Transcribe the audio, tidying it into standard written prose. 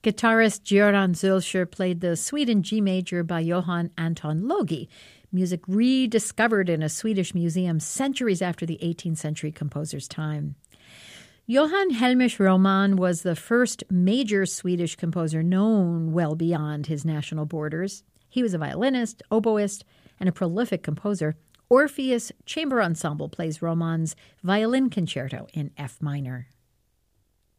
Guitarist Göran Zülscher played the Suite in G major by Johann Anton Logi, music rediscovered in a Swedish museum centuries after the 18th century composer's time. Johann Hellmich Roman was the first major Swedish composer known well beyond his national borders. He was a violinist, oboist, and a prolific composer. Orpheus Chamber Ensemble plays Romann's Violin Concerto in F minor.